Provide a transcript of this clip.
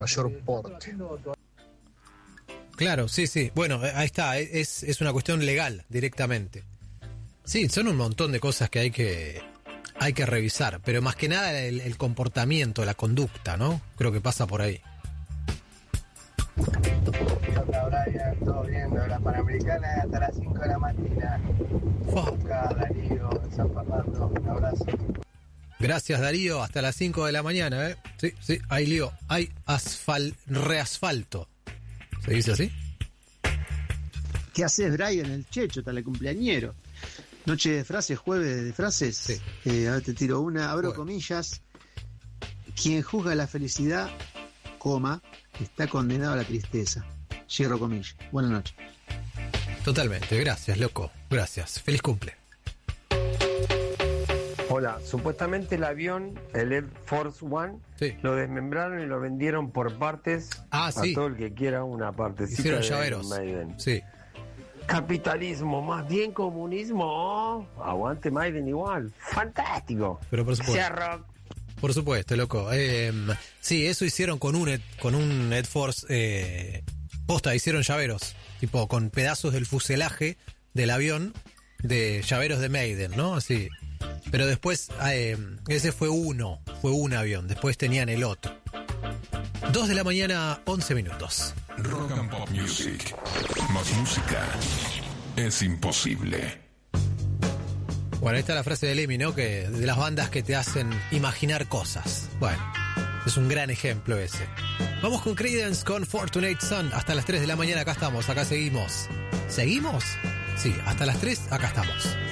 mayor porte. Claro, sí, sí. Bueno, ahí está, es una cuestión legal directamente. Sí, son un montón de cosas que hay que revisar, pero más que nada el comportamiento, la conducta, ¿no? Creo que pasa por ahí. Hola Brian, todo bien, la Panamericana hasta las 5 de la mañana. Acá Darío, en San Fernando, un abrazo. Gracias Darío, hasta las 5 de la mañana, ¿eh? Sí, sí, hay lío, hay reasfalto. ¿Se dice así? ¿Qué haces, Brian? El Checho, tal el cumpleañero. Noche de frases, jueves de frases. Sí. A ver, te tiro una, abro comillas. Quien juzga la felicidad, coma, está condenado a la tristeza. Cierro comillas. Buenas noches. Totalmente, gracias, loco. Gracias. Feliz cumple. Hola, supuestamente el avión, el Air Force One, sí, lo desmembraron y lo vendieron por partes a sí, todo el que quiera una partecita. hicieron de llaveros. Maiden. Sí. Capitalismo, más bien comunismo. Aguante Maiden igual. Fantástico. Pero por supuesto. Rock. Por supuesto, loco. Sí, eso hicieron con un Air Force. Posta, hicieron llaveros. Tipo, con pedazos del fuselaje del avión, de llaveros de Maiden, ¿no? Así. Pero después, ese fue un avión. Después tenían el otro. 2 de la mañana, 11 minutos. Rock and Pop Music. Más música es imposible. Bueno, ahí está la frase de Lemmy, ¿no? Que de las bandas que te hacen imaginar cosas. Bueno, es un gran ejemplo ese. Vamos con Creedence, con Fortunate Son. Hasta las 3 de la mañana acá estamos, acá seguimos. ¿Seguimos? Sí, hasta las 3 acá estamos.